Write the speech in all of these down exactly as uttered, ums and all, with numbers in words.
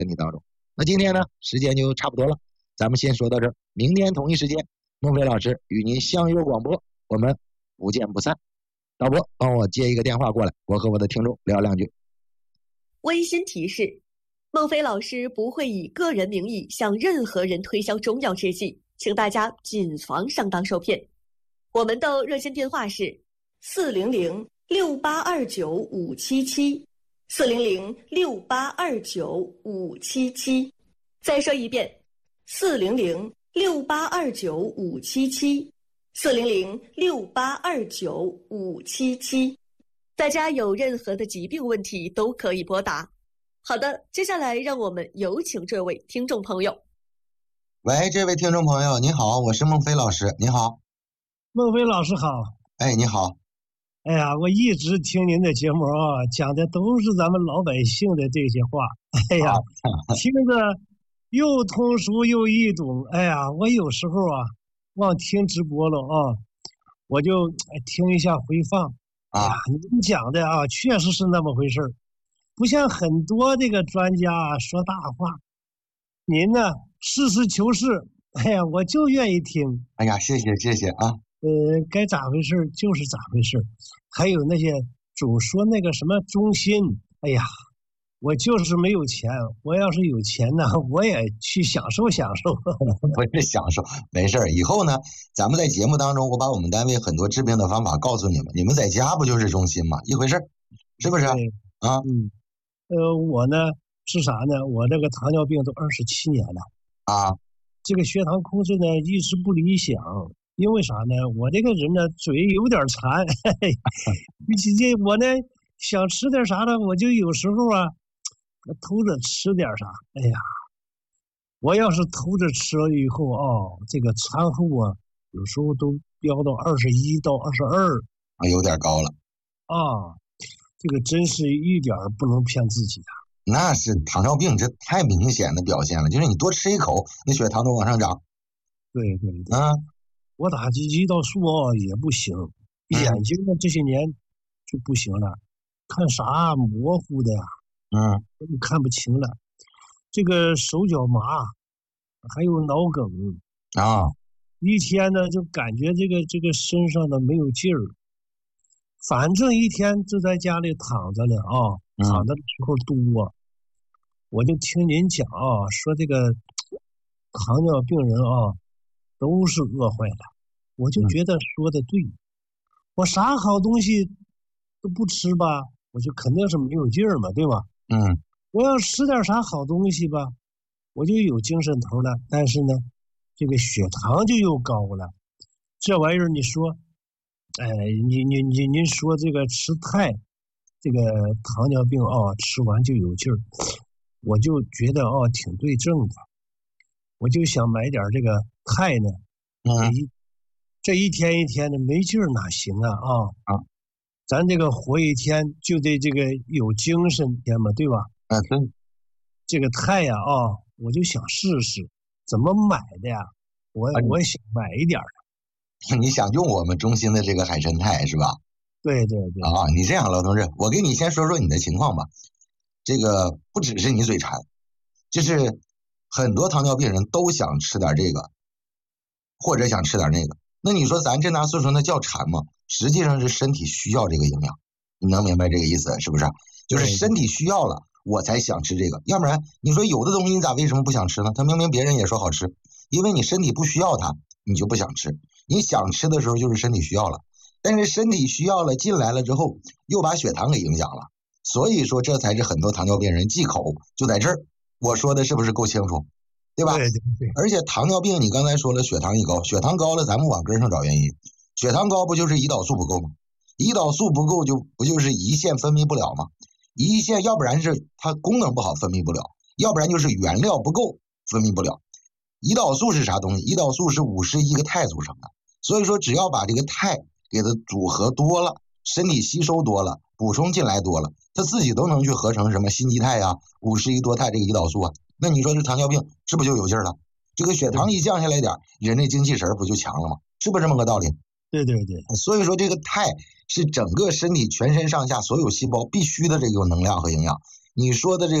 身体当中。那今天呢，时间就差不多了，咱们先说到这儿，明天同一时间，孟非老师与您相约广播，我们不见不散。导播，帮我接一个电话过来，我和我的听众聊两句。 温馨提示：孟非老师不会以个人名义向任何人推销中药制剂，请大家谨防上当受骗。我们的热线电话是四零零六八二九五七七，四零零六八二九五七七。再说一遍，四零零六八二九五七七，四零零六八二九五七七。大家有任何的疾病问题都可以拨打。好的，接下来让我们有请这位听众朋友。 喂，这位听众朋友，你好，我是孟非老师，你好。 孟非老师好。 哎，你好。 哎呀，我一直听您的节目啊，讲的都是咱们老百姓的这些话。哎呀，听着又通俗又易懂。哎呀，我有时候啊忘听直播了啊，我就听一下回放。 啊， 您讲的啊，确实是那么回事儿，不像很多这个专家啊说大话。您呢，实事求是，哎呀，我就愿意听。 哎呀，谢谢谢谢啊。 呃，该咋回事就是咋回事。还有那些总说那个什么忠心，哎呀，我就是没有钱，我要是有钱呢，我也去享受享受。 不是享受，没事儿。以后呢，咱们在节目当中，我把我们单位很多治病的方法告诉你们，你们在家不就是忠心吗？一回事儿，是不是？啊， 嗯，呃，我呢是啥呢？我这个糖尿病都二十七年了啊， 这个血糖控制呢一直不理想。因为啥呢？我这个人呢，嘴有点馋，这我呢想吃点啥呢，我就有时候啊，偷着吃点啥。哎呀，我要是偷着吃了以后啊，这个餐后啊，有时候都飙到二十一到二十二， 啊，有点高了啊。这个真是一点不能骗自己的。 那是糖尿病，这太明显的表现了，就是你多吃一口，那血糖都往上涨。 对对对啊。 我打胰岛素也不行，眼睛呢这些年就不行了，看啥模糊的呀， 嗯， 看不清了。这个手脚麻，还有脑梗啊， 一天呢就感觉这个这个身上的没有劲儿，反正一天就在家里躺着了啊， 嗯、 躺着的时候多，我就听您讲啊，说这个糖尿病人啊。都是饿坏了，我就觉得说的对，嗯、我啥好东西都不吃吧，我就肯定是没有劲儿嘛，对吧？ 嗯， 我要吃点啥好东西吧，我就有精神头了。但是呢，这个血糖就又高了。这玩意儿你说，哎，你你你您说这个吃肽，这个糖尿病啊，吃完就有劲儿，我就觉得啊挺对症的。我就想买点这个肽呢， 嗯， 这一天一天的没劲儿哪行啊啊啊！ 咱这个活一天就得这个有精神天嘛，对吧？ 啊，对。 这个肽呀啊，我就想试试怎么买的呀？我、啊、我想买一点的。你想用我们中心的这个海参肽是吧？ 对对对。 啊，你这样，老同志，我给你先说说你的情况吧。这个不只是你嘴馋，就是。很多糖尿病人都想吃点这个，或者想吃点那个。那你说咱这大岁数那叫馋吗？实际上是身体需要这个营养，你能明白这个意思是不是？就是身体需要了，我才想吃这个。要不然你说有的东西你咋为什么不想吃呢？他明明别人也说好吃，因为你身体不需要它，你就不想吃。你想吃的时候就是身体需要了，但是身体需要了进来了之后，又把血糖给影响了。所以说这才是很多糖尿病人忌口就在这儿。我说的是不是够清楚，对吧？ 对对对。 而且糖尿病，你刚才说了，血糖一高，血糖高了，咱们往根上找原因。血糖高不就是胰岛素不够吗？胰岛素不够就不就是胰腺分泌不了吗？胰腺要不然是它功能不好分泌不了，要不然就是原料不够分泌不了。胰岛素是啥东西？胰岛素是五十一个肽组成的，所以说只要把这个肽给它组合多了，身体吸收多了，补充进来多了，它自己都能去合成什么心肌肽呀、五十一多肽这个胰岛素啊。那你说这糖尿病是不是就有劲儿了？这个血糖一降下来点，人这精气神不就强了吗？是不是这么个道理？ 对对对。 所以说这个肽是整个身体全身上下所有细胞必须的这个能量和营养。你说的这个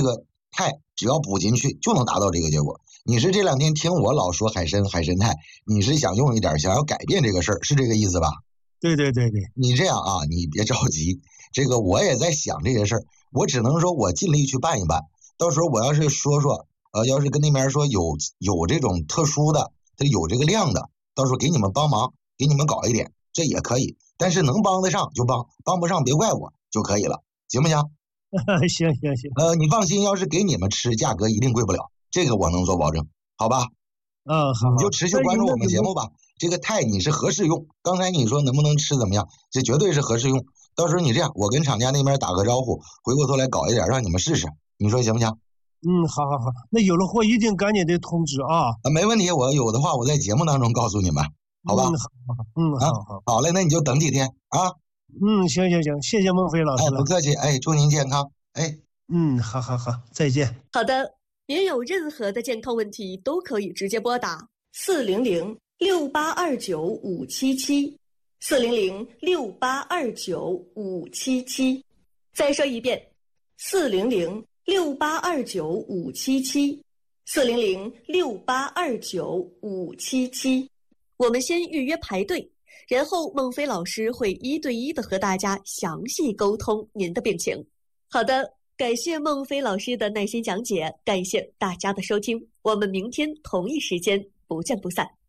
肽只要补进去就能达到这个结果。你是这两天听我老说海参海参肽，你是想用一点，想要改变这个事儿，是这个意思吧？ 对对对对， 你这样啊，你别着急，这个我也在想这些事儿，我只能说我尽力去办一办。到时候我要是说说，呃，要是跟那边说有有这种特殊的，它有这个量的，到时候给你们帮忙，给你们搞一点，这也可以。但是能帮得上就帮，帮不上别怪我就可以了，行不行？ 行行行。 呃，你放心，要是给你们吃，价格一定贵不了，这个我能做保证，好吧？ 嗯，好， 你就持续关注我们节目吧。这个肽你是合适用，刚才你说能不能吃怎么样？这绝对是合适用。到时候你这样，我跟厂家那边打个招呼，回过头来搞一点，让你们试试，你说行不行？ 嗯，好好好，那有了货一定赶紧得通知啊。 啊，没问题，我有的话我在节目当中告诉你们，好吧？ 嗯，好，嗯，好好， 啊，好嘞，那你就等几天啊。 嗯，行行行，谢谢孟非老师了。 哎，不客气，哎，祝您健康，哎。 嗯，好好好，再见。 好的，您有任何的健康问题都可以直接拨打四零零六八二九五七七，四零零六八二九五七七。再说一遍，四零零六八二九五七七，四零零六八二九五七七。我们先预约排队，然后孟非老师会一对一的和大家详细沟通您的病情。好的，感谢孟非老师的耐心讲解，感谢大家的收听，我们明天同一时间不见不散。